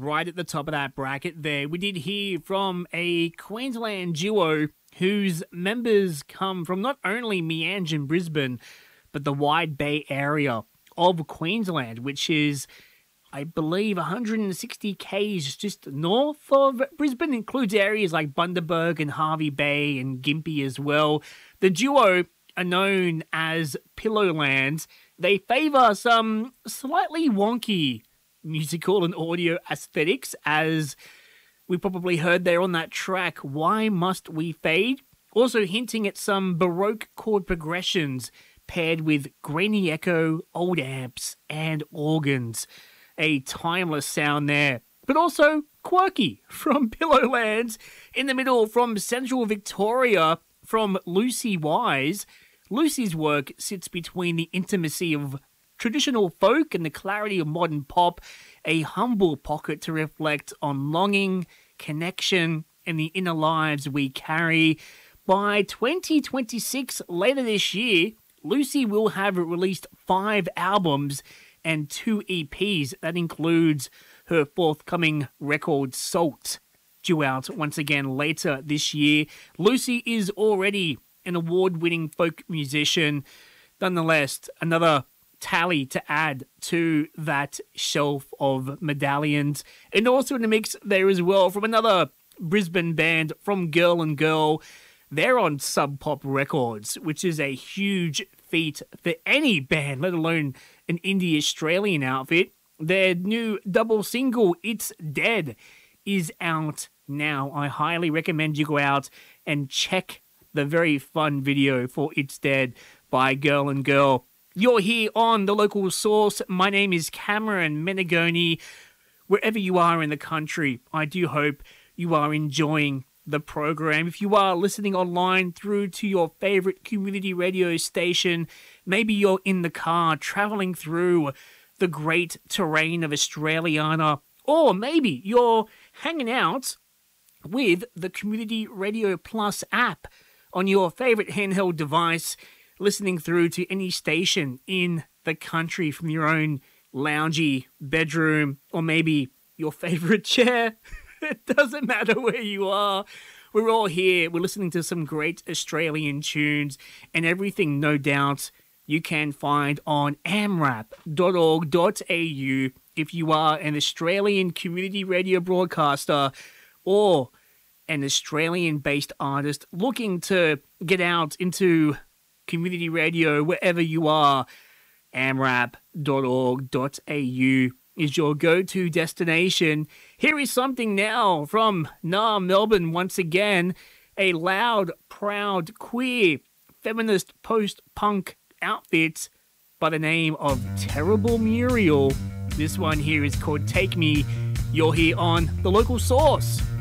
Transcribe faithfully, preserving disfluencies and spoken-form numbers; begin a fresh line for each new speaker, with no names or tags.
right at the top of that bracket there, we did hear from a Queensland duo whose members come from not only Meanjin, Brisbane, but the wide Bay area of Queensland, which is, I believe, one hundred sixty kays just north of Brisbane. Includes areas like Bundaberg and Hervey Bay and Gympie as well. The duo are known as Pillowland. They favour some slightly wonky musical and audio aesthetics, as we probably heard there on that track, Why Must We Fade? Also hinting at some Baroque chord progressions paired with grainy echo, old amps, and organs. A timeless sound there, but also quirky from Pillowlands. In the middle, from Central Victoria, from Lucy Wise. Lucy's work sits between the intimacy of traditional folk and the clarity of modern pop, a humble pocket to reflect on longing, connection, and the inner lives we carry. By twenty twenty-six, later this year, Lucy will have released five albums and two E Ps. That includes her forthcoming record, Salt, due out once again later this year. Lucy is already an award-winning folk musician. Nonetheless, another tally to add to that shelf of medallions. And also in the mix there as well from another Brisbane band, from Girl and Girl. They're on Sub Pop Records, which is a huge feat for any band, let alone an indie Australian outfit. Their new double single, It's Dead, is out now. I highly recommend you go out and check the very fun video for It's Dead by Girl and Girl. You're here on The Local Source. My name is Cameron Menegoni. Wherever you are in the country, I do hope you are enjoying the program. If you are listening online through to your favorite community radio station, maybe you're in the car traveling through the great terrain of Australiana, or maybe you're hanging out with the Community Radio Plus app on your favorite handheld device, listening through to any station in the country from your own loungy bedroom, or maybe your favorite chair. It doesn't matter where you are. We're all here. We're listening to some great Australian tunes, and everything, no doubt, you can find on amrap dot org dot a u if you are an Australian community radio broadcaster or an Australian-based artist looking to get out into community radio wherever you are. amrap dot org dot a u is your go-to destination. Here is something now from Nah Melbourne once again. A loud, proud, queer, feminist post-punk outfit by the name of Terrible Muriel. This one here is called Take Me. You're here on The Local Source.